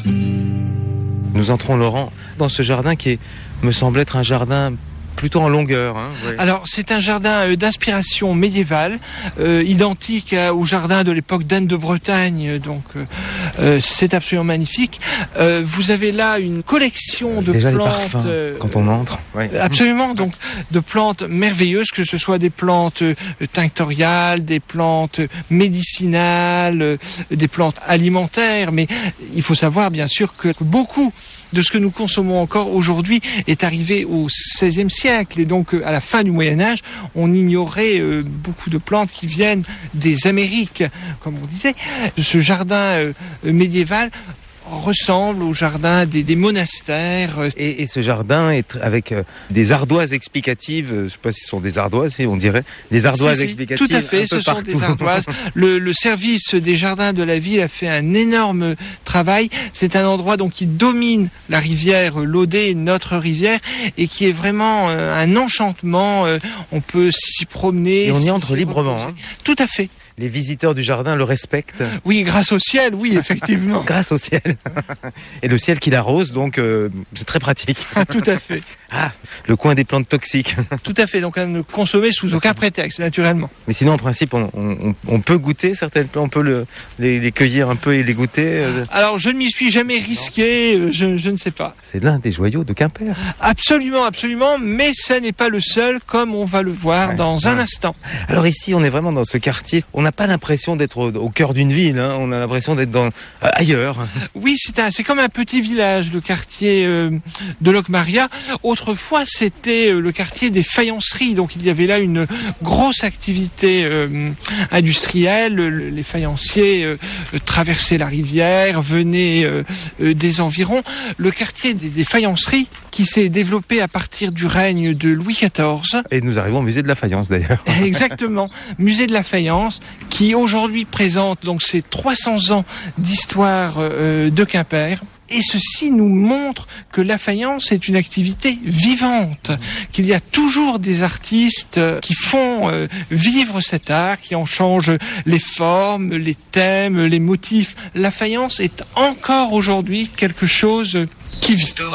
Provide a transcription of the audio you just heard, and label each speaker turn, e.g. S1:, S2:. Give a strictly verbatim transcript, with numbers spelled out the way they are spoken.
S1: Nous entrons, Laurent, dans ce jardin qui est, me semble être un jardin plutôt en longueur. Hein, ouais.
S2: Alors, c'est un jardin euh, d'inspiration médiévale, euh, identique à, au jardin de l'époque d'Anne de Bretagne. Donc, euh, euh, c'est absolument magnifique. Euh, vous avez là une collection de
S1: Déjà
S2: plantes.
S1: Les parfums, euh, quand on entre. Ouais.
S2: Absolument. Donc, de plantes merveilleuses, que ce soit des plantes euh, tinctoriales, des plantes médicinales, euh, des plantes alimentaires. Mais il faut savoir, bien sûr, que beaucoup de ce que nous consommons encore aujourd'hui est arrivé au seizième siècle. Et donc, à la fin du Moyen-Âge, on ignorait euh, beaucoup de plantes qui viennent des Amériques, comme on disait. Ce jardin euh, médiéval ressemble au jardin des, des monastères.
S1: Et, et ce jardin est avec euh, des ardoises explicatives, euh, je ne sais pas si ce sont des ardoises, on dirait, des ardoises
S2: si, si,
S1: explicatives.
S2: Tout à fait, ce sont des ardoises. Le, le service des jardins de la ville a fait un énorme travail. C'est un endroit donc qui domine la rivière l'Audet, notre rivière, et qui est vraiment euh, un enchantement. Euh, on peut s'y promener.
S1: Et on y entre librement. Hein.
S2: Tout à fait.
S1: Les visiteurs du jardin le respectent.
S2: Oui, grâce au ciel, oui, effectivement.
S1: Grâce au ciel. Et le ciel qui l'arrose, donc euh, c'est très pratique.
S2: Tout à fait.
S1: Ah, le coin des plantes toxiques.
S2: Tout à fait, donc à ne consommer sous aucun prétexte, naturellement.
S1: Mais sinon, en principe, on, on, on peut goûter certaines plantes, on peut le, les, les cueillir un peu et les goûter. Euh...
S2: Alors, je ne m'y suis jamais risqué, je, je ne sais pas.
S1: C'est l'un des joyaux de Quimper.
S2: Absolument, absolument, mais ça n'est pas le seul, comme on va le voir ouais, dans ouais. un instant.
S1: Alors ici, on est vraiment dans ce quartier. On n'a pas l'impression d'être au, au cœur d'une ville, hein. On a l'impression d'être dans, euh, ailleurs.
S2: Oui, c'est, un, c'est comme un petit village, le quartier euh, de Locmaria. Autrefois, c'était le quartier des faïenceries, donc il y avait là une grosse activité euh, industrielle. Les faïenciers euh, traversaient la rivière, venaient euh, euh, des environs. Le quartier des, des faïenceries qui s'est développé à partir du règne de Louis quatorze.
S1: Et nous arrivons au musée de la faïence d'ailleurs.
S2: Exactement, musée de la faïence qui aujourd'hui présente donc ces trois cents ans d'histoire euh, de Quimper. Et ceci nous montre que la faïence est une activité vivante, qu'il y a toujours des artistes qui font euh, vivre cet art, qui en changent les formes, les thèmes, les motifs. La faïence est encore aujourd'hui quelque chose qui vit.